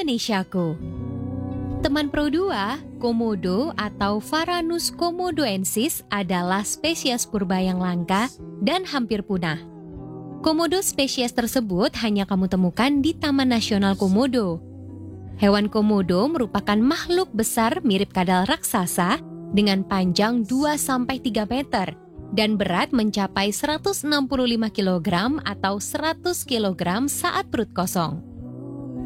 Indonesiaku. Teman Pro 2, komodo atau Varanus komodoensis adalah spesies purba yang langka dan hampir punah. Komodo spesies tersebut hanya kamu temukan di Taman Nasional Komodo. Hewan komodo merupakan makhluk besar mirip kadal raksasa dengan panjang 2-3 meter dan berat mencapai 165 kg atau 100 kg saat perut kosong.